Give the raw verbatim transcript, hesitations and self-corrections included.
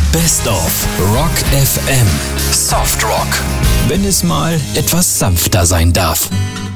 Best of Rock F M. Soft Rock. Wenn es mal etwas sanfter sein darf.